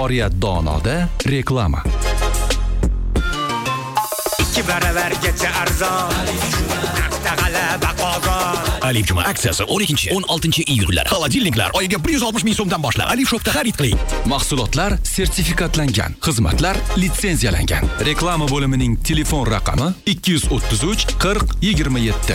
Oriyat Donoda reklama. 2 baravargacha arzon. Naqd g'alaba qozon. Alif Juma aksiyasi 12-16 iyullar. Xolodilniklar oyiga 160 ming so'mdan boshlab Alif Shopda xarid qiling. Mahsulotlar sertifikatlangan, xizmatlar litsenziyalangan. Reklama bo'limining telefon raqami 233 40 27.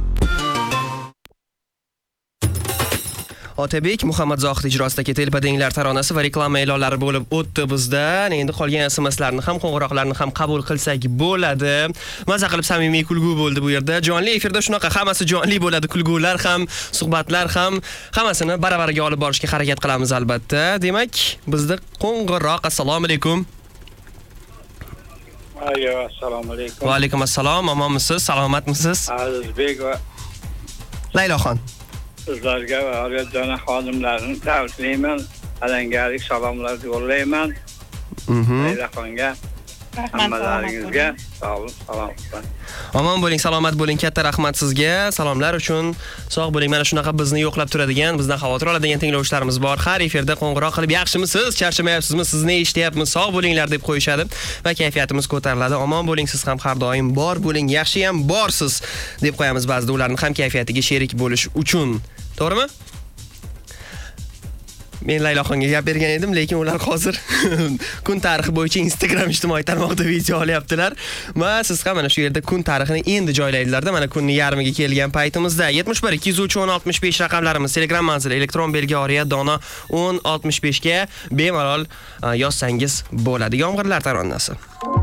Otabek Muhammad Zohid ijrosidagi Telpadenglar taronasi va reklama e'lonlari bo'lib o'tdi bizda. Endi qolgan SMSlarni ham, qo'ng'iroqlarni ham qabul qilsak bo'ladi. Maza qilib samimiy kulgu bo'ldi bu yerda. Jonli efirda shunaqa hammasi jonli bo'ladi. Kulgular ham, suhbatlar ham, hammasini baravariga olib borishga harakat qilamiz albatta. Demak, bizda qo'ng'iroq. Assalomu alaykum. Assalomu alaykum. Va alaykum assalom. Omonmisiz? Salomatmisiz? Azizbek va Layloxon. sizlarga va Oriyatdona xodimlarini tabriklayman. Alangalik salomlar yo'llayman. Layloxonga, hammalaringizga sog' salomat. Omon bo'ling, salomat bo'ling. Katta rahmat sizga. Salomlar uchun sog' bo'ling. Mana shunaqa bizni yo'qlab turadigan, bizdan xavotir oladigan tinglovchilarimiz bor. Har efirda qo'ng'iroq qilib, "Yaxshimisiz? Charchamayapsizmi? Sizni eshityapmiz? Sog' bo'linglar" deb qo'yishadi va kayfiyatimiz ko'tariladi. Omon bo'ling, siz ham har doim bor bo'ling, yaxshi ham borsiz deb qo'yamiz ba'zida ularning ham kayfiyatiga sherik bo'lish uchun. To'g'rimi? Men Layloxonga gap bergan edim, lekin ular hozir kun tarixi bo'yicha Instagram ijtimoiy tarmoqda video olyaptilar. Va siz ham mana shu yerda kun tarixini endi joylaydilarda. Mana kunning yarmiga kelgan paytimizda 71 203 1065 raqamlarimiz, Telegram manzili, elektron belgi Oriyat Dono 1065 ga bemalol yozsangiz bo'ladi. Yomg'irlar taronasi.